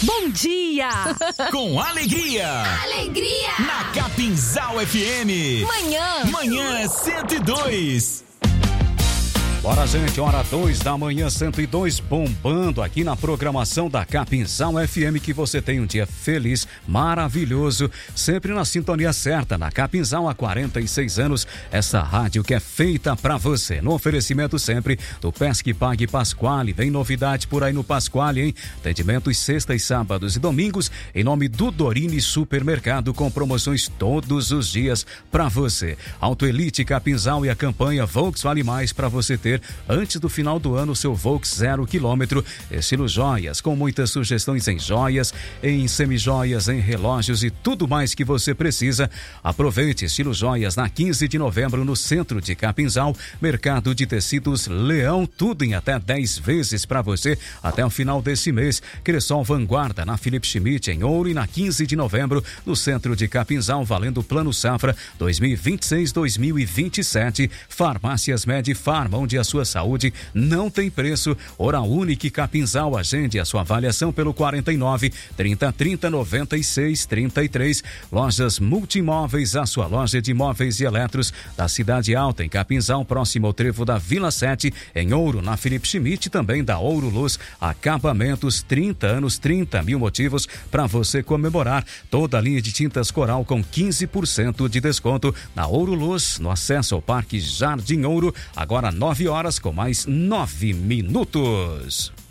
Bom dia! Com alegria! Alegria! Na Capinzal FM! Manhã 102! Bora, gente, hora 2 da manhã, 102, bombando aqui na programação da Capinzal FM. Que você tenha um dia feliz, maravilhoso, sempre na sintonia certa, na Capinzal há 46 anos, essa rádio que é feita pra você. No oferecimento sempre do Pesque Pague Pasquale. Vem novidade por aí no Pasquale, hein? Atendimentos sextas, sábados e domingos, em nome do Dorini Supermercado, com promoções todos os dias pra você. Auto Elite Capinzal e a campanha Volks Vale Mais pra você ter antes do final do ano seu Volks 0 km, estilo joias, com muitas sugestões em joias, em semijoias, em relógios e tudo mais que você precisa. Aproveite estilo joias na 15 de novembro no centro de Capinzal, Mercado de Tecidos Leão, tudo em até 10 vezes para você até o final desse mês. Cressol Vanguarda na Felipe Schmidt em Ouro e na 15 de novembro no centro de Capinzal, valendo Plano Safra 2026-2027. Farmácias Medifarma, onde a sua saúde não tem preço. Oral Unique Capinzal, agende a sua avaliação pelo 49 30 30 96 33. Lojas Multimóveis, a sua loja de imóveis e eletros da Cidade Alta, em Capinzal, próximo ao trevo da Vila 7, em Ouro, na Felipe Schmidt, também da Ouro Luz. Acabamentos, 30 anos, 30 mil motivos para você comemorar. Toda a linha de tintas Coral com 15% de desconto na Ouro Luz, no acesso ao Parque Jardim Ouro. Agora 9 horas com mais 9 minutos.